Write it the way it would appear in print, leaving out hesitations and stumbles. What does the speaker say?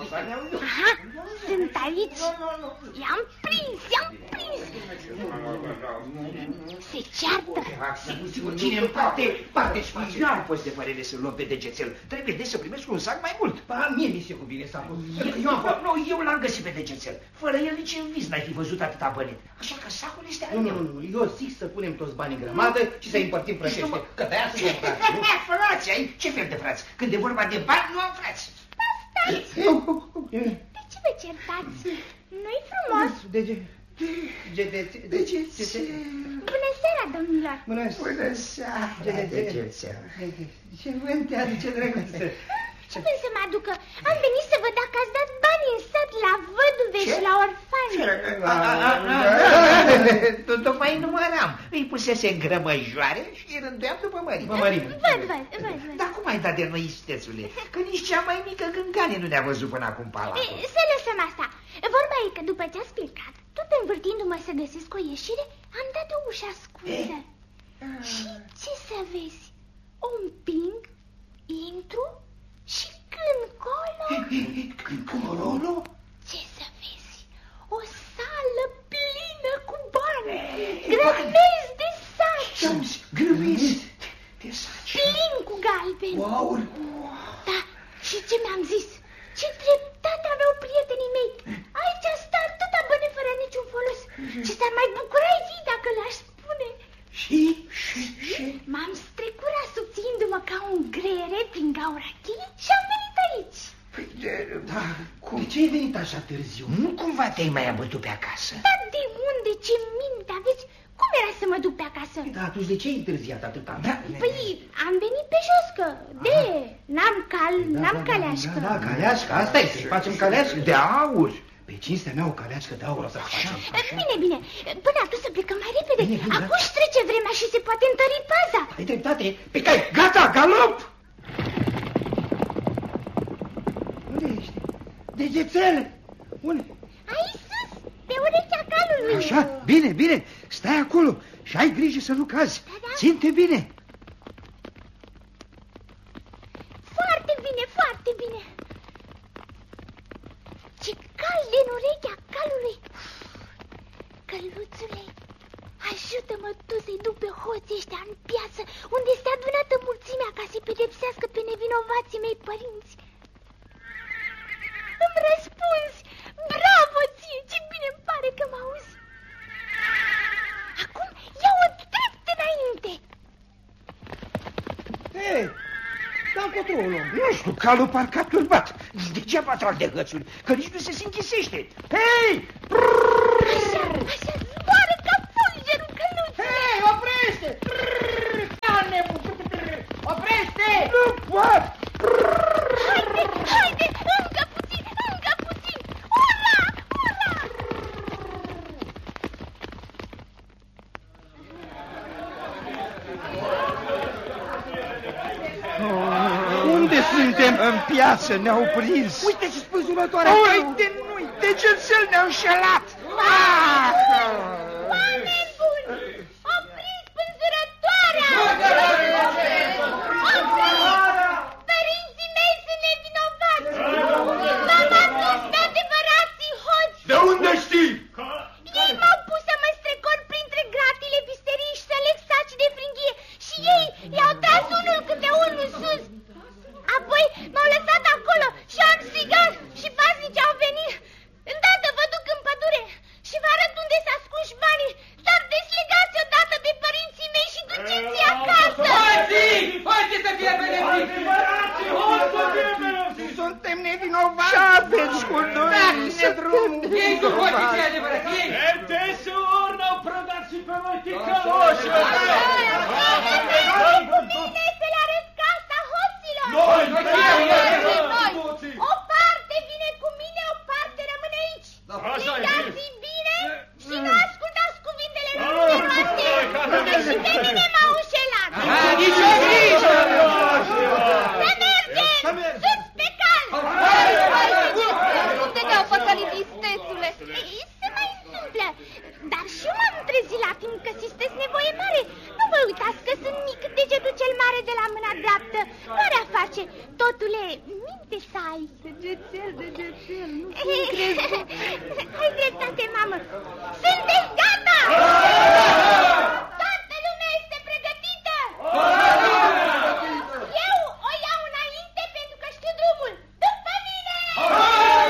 Aha, sunt aici. I-am prins. Se ceartă. Cine în parte și nu poți de părere să-l luăm pe degețel. Trebuie de să primesc un sac mai mult. Ba, mie mi se cuvine sacul. Eu l-am găsit pe degețel. Fără el nici în vis n-ai fi văzut atâta bani. Așa că sacul este al meu. Nu, eu zic să punem toți banii în grămadă și să-i împărțim frățește. Că de-aia suntem frați. Frați ai? Ce fel de frați? Când e vorba de bani, nu am frați. Stați! De ce vă certați? Nu-i frumos? Degețel. Bună seara, domnilor! Bună seara, degețel. Ce vânt te aduce, drăguță? Ce vrei să mă aducă? Am venit să văd dacă ați dat bani în sat la văduve și la orfani. Tocmai număram. Îi pusese în grămăjoare și îi rânduiam după mărime. Văd. Dar cum ai dat de noi, istețule? Că nici cea mai mică gângane nu ne-a văzut până acum palatul. Să lăsăm asta. Vorba e că după ce ați plecat, tot învârtindu-mă să găsesc o ieșire, am dat o ușă ascunsă. Și ce să vezi? O împing, intru și când colo... Ce să vezi? O sală plină cu bani, grămezi de saci. Grămezi de saci? Plin cu galbeni. Wow! Da, și ce mi-am zis? Ce dreptate aveau prietenii mei. Aici stă atâta bani fără niciun folos. Ce s-ar mai bucura ei dacă le-aș spune. Și? M-am strecurat subțindu-mă ca un greiere prin gaura cheie și am venit aici. Da, cum? De ce ai venit așa târziu? Nu cumva te-ai mai abătut pe acasă? Dar de unde? Ce minte aveți? Cum era să mă duc pe acasă? Da, atunci de ce ai întârziat atâta? Păi, am venit pe jos, că n-am caleașcă. Da, caleașcă, asta e, să-i facem caleașcă. De aur. Pe cinstea mea o caleașcă de aur o să facem. Bine, până atunci să plecăm mai repede. Acum își trece vremea și se poate întări paza. Ai dreptate, pe cai, gata, galop! Unde ești? Degețel! Unde? Aici sus, pe urechea calului. Așa, bine, stai acolo și ai grijă să nu cazi. Da. Ține-te bine. Foarte bine. Ce cald în urechea calului. Căluțule, ajută-mă tu să-i duc pe hoții ăștia în piață, unde este adunată mulțimea ca să-i pedepsească pe nevinovații mei părinți. Îmi răspunzi! Bravo ție! Ce bine îmi pare că mă auzi! Acum ia-o drept înainte! Hei, dar încotro o luăm. Nu știu, calul parcă a turbat. Degeaba trag de hățuri, că nici nu se închisește. Hei! Așa zboară ca fulgerul căluțului! Hei, oprește! Oprește! Nu pot! Haide, încă puțin! Ura! Unde suntem? În piață ne-au prins. Uite și spânzurătoarea! Uite, nu-i, degețel ne-au înșelat! Oameni buni! Opriți spânzurătoarea! Părinții mei sunt nevinovați! M-am adus pe adevărații hoți! De unde știi? Ei m-au pus să mă strecor printre gratile visteriei și să leg saci de fringhie și ei i-au tras unul câte unul sus. Apoi m-au lăsat acolo și am strigat și paznici au venit. Îndată vă duc în pădure și vă arăt unde s-a ascuns banii. Dar deslegați odată pe părinții mei și duceți-i acasă. Hoții să fie pedepsiți! Suntem nevinovați! Ce aveți cu noi? Dați-ne drumul! Ei cu hoții cei adevărați, ei! Desigur ne-au prădat și pe noi ticăloși! Cu mine să le arăt casa hoților. O parte vine cu mine, o parte rămâne aici. Plecați bine și nu ascultați cuvintele numeroase, că și pe mine m-au înșelat. Nici o grijă! Să mergem! Sus pe cal! Unde te-au păcălit, istețule? Se mai întâmplă, dar și eu m-am trezit la timp că sunteți nevoie mare. Nu vă uitați că sunt mic, degetul cel mare de la mâna dreaptă. Fără a face, tot Totule, minte să ai. Degețel, nu fi crezut.